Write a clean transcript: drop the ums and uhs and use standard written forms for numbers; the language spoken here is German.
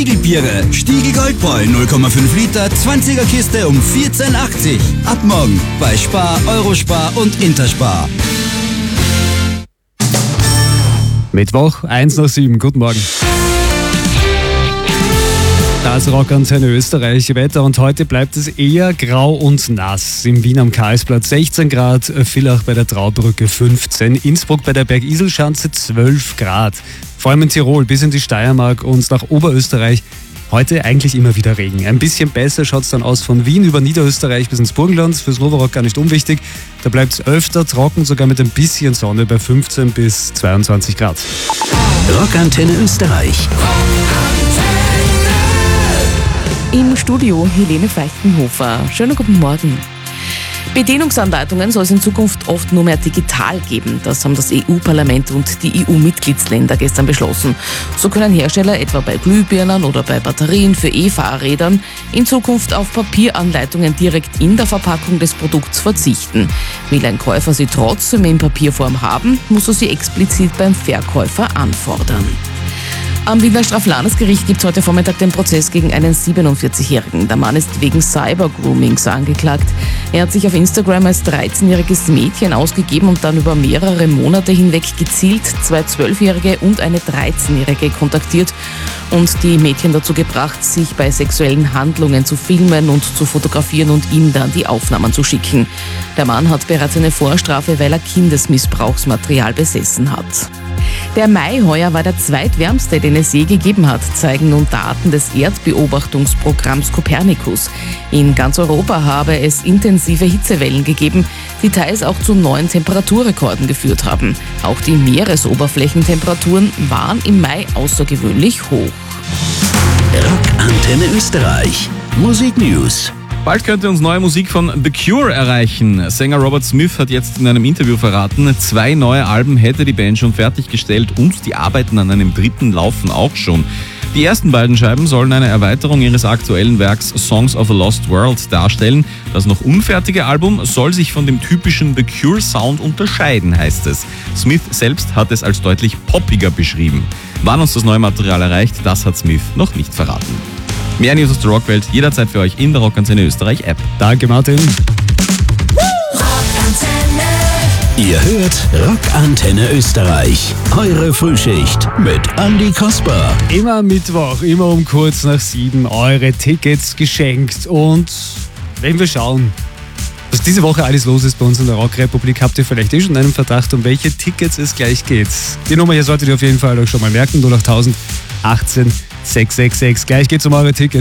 Stiegelbiere, Stiegel Goldbräu 0,5 Liter, 20er Kiste um 14,80. Ab morgen bei Spar, Eurospar und Interspar. Mittwoch, 6:01. Guten Morgen. Das Rockantenne Österreich Wetter und heute bleibt es eher grau und nass. In Wien am Karlsplatz 16 Grad, Villach bei der Traubrücke 15, Innsbruck bei der Bergiselschanze 12 Grad. Vor allem in Tirol bis in die Steiermark und nach Oberösterreich heute eigentlich immer wieder Regen. Ein bisschen besser schaut es dann aus von Wien über Niederösterreich bis ins Burgenland. Fürs Novarock gar nicht unwichtig. Da bleibt es öfter trocken, sogar mit ein bisschen Sonne bei 15 bis 22 Grad. Rockantenne Österreich. Im Studio Helene Feichtenhofer. Schönen guten Morgen. Bedienungsanleitungen soll es in Zukunft oft nur mehr digital geben. Das haben das EU-Parlament und die EU-Mitgliedsländer gestern beschlossen. So können Hersteller etwa bei Glühbirnen oder bei Batterien für E-Fahrrädern in Zukunft auf Papieranleitungen direkt in der Verpackung des Produkts verzichten. Will ein Käufer sie trotzdem in Papierform haben, muss er sie explizit beim Verkäufer anfordern. Am Wiener Straflandesgericht gibt es heute Vormittag den Prozess gegen einen 47-Jährigen. Der Mann ist wegen Cybergroomings angeklagt. Er hat sich auf Instagram als 13-jähriges Mädchen ausgegeben und dann über mehrere Monate hinweg gezielt 2 12-Jährige und eine 13-Jährige kontaktiert und die Mädchen dazu gebracht, sich bei sexuellen Handlungen zu filmen und zu fotografieren und ihm dann die Aufnahmen zu schicken. Der Mann hat bereits eine Vorstrafe, weil er Kindesmissbrauchsmaterial besessen hat. Der Mai heuer war der zweitwärmste, den es je gegeben hat, zeigen nun Daten des Erdbeobachtungsprogramms Copernicus. In ganz Europa habe es intensive Hitzewellen gegeben, die teils auch zu neuen Temperaturrekorden geführt haben. Auch die Meeresoberflächentemperaturen waren im Mai außergewöhnlich hoch. Rockantenne Österreich. Musik News. Bald könnte uns neue Musik von The Cure erreichen. Sänger Robert Smith hat jetzt in einem Interview verraten, 2 neue Alben hätte die Band schon fertiggestellt und die Arbeiten an einem 3. laufen auch schon. Die ersten beiden Scheiben sollen eine Erweiterung ihres aktuellen Werks Songs of a Lost World darstellen. Das noch unfertige Album soll sich von dem typischen The Cure Sound unterscheiden, heißt es. Smith selbst hat es als deutlich poppiger beschrieben. Wann uns das neue Material erreicht, das hat Smith noch nicht verraten. Mehr News aus der Rockwelt jederzeit für euch in der Rockantenne Österreich App. Danke, Martin. Ihr hört Rockantenne Österreich. Eure Frühschicht mit Andi Kasper. Immer Mittwoch, immer um kurz nach 7 eure Tickets geschenkt. Und wenn wir schauen, was diese Woche alles los ist bei uns in der Rockrepublik, habt ihr vielleicht schon einen Verdacht, um welche Tickets es gleich geht. Die Nummer hier solltet ihr auf jeden Fall euch schon mal merken, 08000 18 666. Gleich geht's um eure Tickets.